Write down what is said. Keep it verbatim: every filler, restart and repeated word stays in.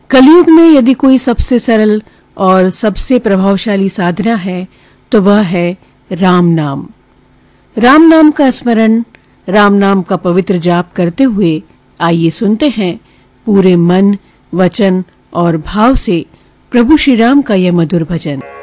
कलयुग में यदि कोई सबसे सरल और सबसे प्रभावशाली साधना है तो वह है राम नाम। राम नाम का स्मरण, राम नाम का पवित्र जाप करते हुए आइए सुनते हैं पूरे मन, वचन और भाव से प्रभु श्री राम का यह मधुर भजन।